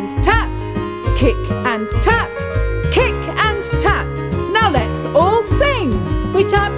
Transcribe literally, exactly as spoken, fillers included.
and tap, kick and tap, kick and tap. Now let's all sing. We tap